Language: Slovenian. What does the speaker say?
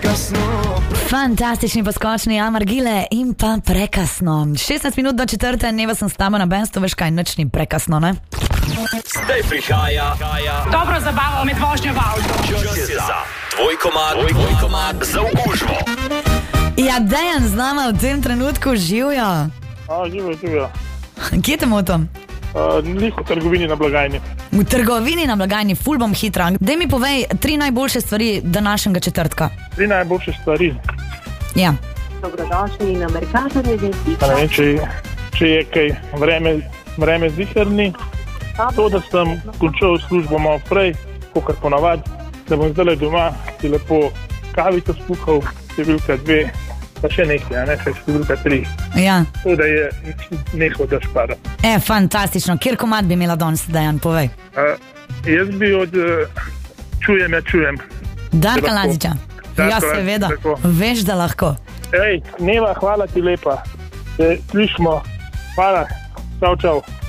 Fantastični poskočni Amar Gile in pa Prekasno. 16 minut do 4. Neva sem s tamo na Benstu, veš kaj, nič ni prekasno, ne? Zdaj prihaja dobro zabavo med vožnjo v avtu. Čas je za tvoj komad za okužbo. Ja, Dejan z nama v tem trenutku živijo. Živijo. Kje te motim? Lih v trgovini na blagajni. V trgovini na blagajni, ful bom hitra. Daj mi povej 3 najboljše stvari današnjega četrtka. 3 najboljše stvari. Ja. Dobrodošli na Mercator Agency. Ne vem, če je kaj vreme ziherni. To, da sem končal službo malo prej, kakor ponavadi, da bom zdaj doma si lepo kavico skuhal, številka 2, pa še nekaj, ne, številka 3. Ja. To, da je nehal da špada. Fantastično. Kjer komad bi imela danes, Dejan, povej? Jaz bi od Čujem. Darka Lazića. Ja, seveda. Veš, da lahko. Neva, hvala ti lepa. Se slišimo. Hvala. Čau.